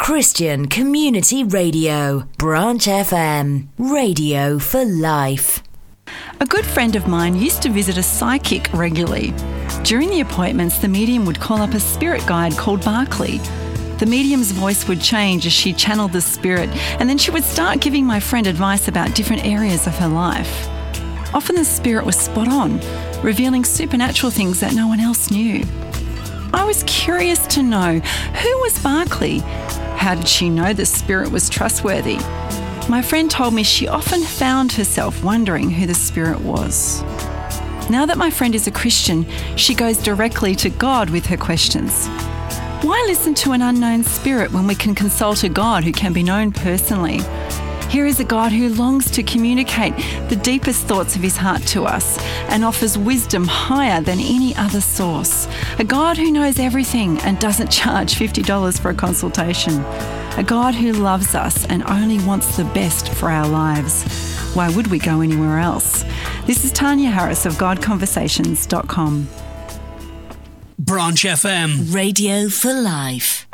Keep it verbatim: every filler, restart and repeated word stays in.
Christian Community Radio, Branch F M, radio for life. A good friend of mine used to visit a psychic regularly. During the appointments, the medium would call up a spirit guide called Barclay. The medium's voice would change as she channeled the spirit, and then she would start giving my friend advice about different areas of her life. Often the spirit was spot on, revealing supernatural things that no one else knew. I was curious to know, who was Barclay? How did she know the spirit was trustworthy? My friend told me she often found herself wondering who the spirit was. Now that my friend is a Christian, she goes directly to God with her questions. Why listen to an unknown spirit when we can consult a God who can be known personally? Here is a God who longs to communicate the deepest thoughts of his heart to us and offers wisdom higher than any other source. A God who knows everything and doesn't charge fifty dollars for a consultation. A God who loves us and only wants the best for our lives. Why would we go anywhere else? This is Tanya Harris of God Conversations dot com. Branch F M. Radio for life.